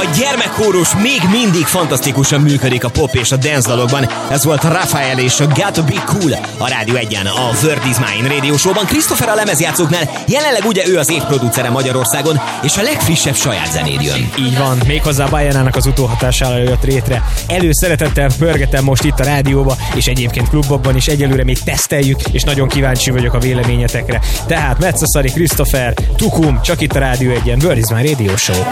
A gyermekkórus még mindig fantasztikusan működik a pop és a dance dalokban. Ez volt Rafael és a Got to Be Cool a Rádió 1-en, a Word is Mine Radio Show-ban. Christopher a lemezjátszóknál, jelenleg ugye ő az évproducere Magyarországon, és a legfrissebb saját zenéd jön. Így van, méghozzá Bajánának az utóhatására jött rétre. Előszeretettel pörgetem most itt a rádióba, és egyébként klubokban is egyelőre még teszteljük, és nagyon kíváncsi vagyok a véleményetekre. Tehát Metszaszari Christopher, Tukum, csak itt a Rádió 1-en, Word is Mine Radio Show.